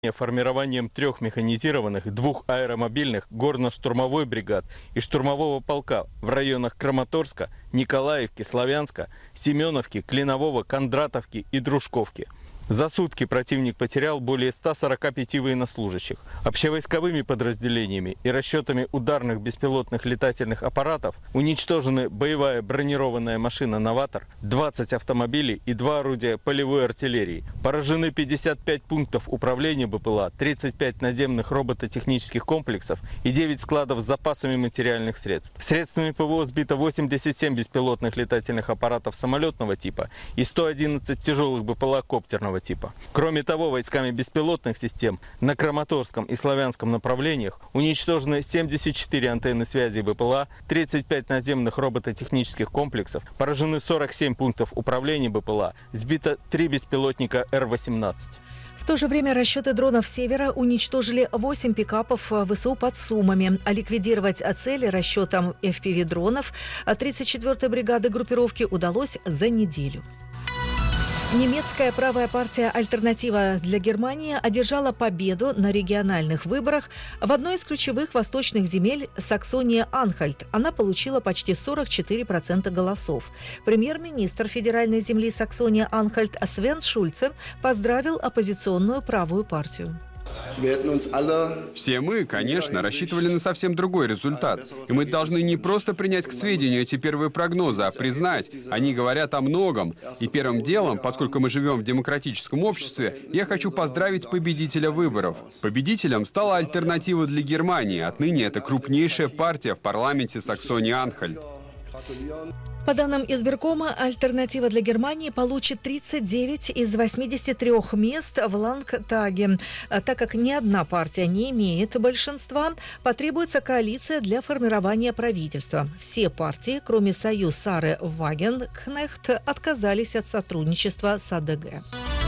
формированием 3 механизированных, 2 аэромобильных, горно-штурмовой бригад и штурмового полка в районах Краматорска, Николаевки, Славянска, Семеновки, Клинового, Кондратовки и Дружковки. За сутки противник потерял более 145 военнослужащих. Общевойсковыми подразделениями и расчетами ударных беспилотных летательных аппаратов уничтожены боевая бронированная машина «Новатор», 20 автомобилей и 2 орудия полевой артиллерии. Поражены 55 пунктов управления БПЛА, 35 наземных робототехнических комплексов и 9 складов с запасами материальных средств. Средствами ПВО сбито 87 беспилотных летательных аппаратов самолетного типа и 111 тяжелых БПЛА коптерного типа. Кроме того, войсками беспилотных систем на Краматорском и Славянском направлениях уничтожены 74 антенны связи БПЛА, 35 наземных робототехнических комплексов, поражены 47 пунктов управления БПЛА, сбито 3 беспилотника Р-18. В то же время расчеты дронов «Севера» уничтожили 8 пикапов ВСУ под Сумами. А ликвидировать цели расчетом FPV-дронов 34-й бригады группировки удалось за неделю. Немецкая правая партия «Альтернатива для Германии» одержала победу на региональных выборах в одной из ключевых восточных земель Саксония-Анхальт. Она получила почти 44% голосов. Премьер-министр федеральной земли Саксония-Анхальт Свен Шульце поздравил оппозиционную правую партию. Все мы, конечно, рассчитывали на совсем другой результат. И мы должны не просто принять к сведению эти первые прогнозы, а признать, они говорят о многом. И первым делом, поскольку мы живем в демократическом обществе, я хочу поздравить победителя выборов. Победителем стала «Альтернатива для Германии». Отныне это крупнейшая партия в парламенте Саксонии-Анхальт. По данным избиркома, «Альтернатива для Германии» получит 39 из 83 мест в Ландтаге. Так как ни одна партия не имеет большинства, потребуется коалиция для формирования правительства. Все партии, кроме «Союз Сары Вагенкнехт», отказались от сотрудничества с АДГ.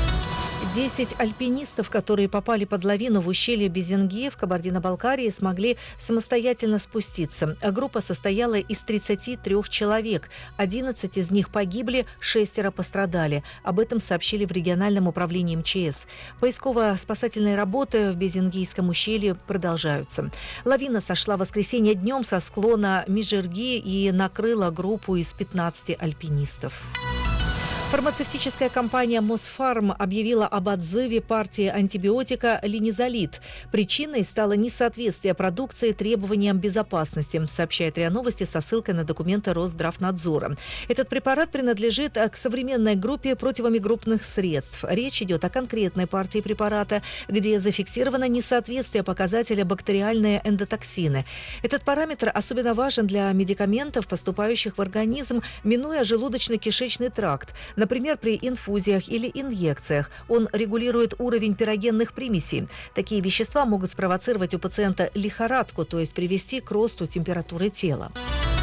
10 альпинистов, которые попали под лавину в ущелье Безенги в Кабардино-Балкарии, смогли самостоятельно спуститься. Группа состояла из 33 человек. 11 из них погибли, 6 пострадали. Об этом сообщили в региональном управлении МЧС. Поисково-спасательные работы в Безенгийском ущелье продолжаются. Лавина сошла в воскресенье днем со склона Межерги и накрыла группу из 15 альпинистов. Фармацевтическая компания «Мосфарм» объявила об отзыве партии антибиотика линизолид. Причиной стало несоответствие продукции требованиям безопасности, сообщает РИА Новости со ссылкой на документы Росздравнадзора. Этот препарат принадлежит к современной группе противомикробных средств. Речь идет о конкретной партии препарата, где зафиксировано несоответствие показателя бактериальные эндотоксины. Этот параметр особенно важен для медикаментов, поступающих в организм, минуя желудочно-кишечный тракт. Например, при инфузиях или инъекциях. Он регулирует уровень пирогенных примесей. Такие вещества могут спровоцировать у пациента лихорадку, то есть привести к росту температуры тела.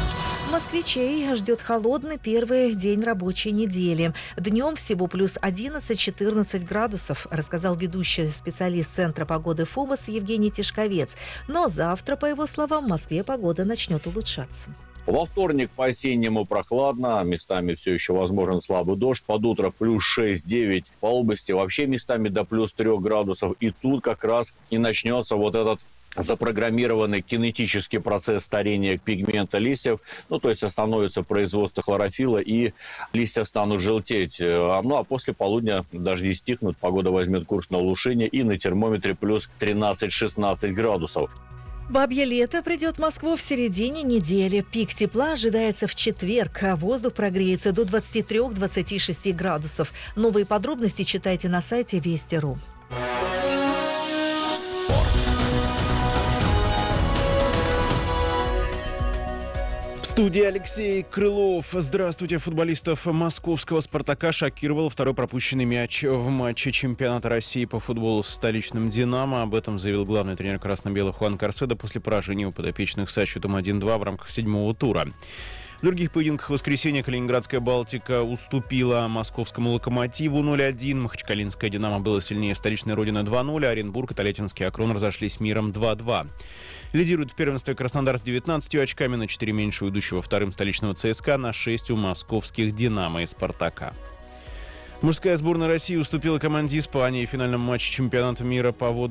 Москвичей ждет холодный первый день рабочей недели. Днем всего плюс 11-14 градусов, рассказал ведущий специалист Центра погоды ФОМОС Евгений Тишковец. Но завтра, по его словам, в Москве погода начнет улучшаться. Во вторник по-осеннему прохладно, местами все еще возможен слабый дождь. Под утро плюс 6-9 по области, вообще местами до плюс 3 градусов. И тут как раз и начнется вот этот запрограммированный кинетический процесс старения пигмента листьев. То есть остановится производство хлорофилла, и листья станут желтеть. А после полудня дожди стихнут, погода возьмет курс на улучшение, и на термометре плюс 13-16 градусов. Бабье лето придет в Москву в середине недели. Пик тепла ожидается в четверг, а воздух прогреется до 23-26 градусов. Новые подробности читайте на сайте Вести.ру. Спорт. В студии Алексей Крылов. Здравствуйте. Футболистов московского «Спартака» шокировал второй пропущенный мяч в матче чемпионата России по футболу с столичным «Динамо». Об этом заявил главный тренер красно-белых Хуан Карседо после поражения у подопечных со счетом 1-2 в рамках 7-го тура. В других поединках в воскресенье калининградская «Балтика» уступила московскому «Локомотиву» 0-1. Махачкалинская «Динамо» было сильнее столичной родины 2-0, а Оренбург и Тольяттинский «Акрон» разошлись миром 2-2. Лидирует в первенстве Краснодар с 19 очками, на 4 меньше у идущего вторым столичного ЦСКА, на 6 у московских «Динамо» и «Спартака». Мужская сборная России уступила команде Испании в финальном матче чемпионата мира по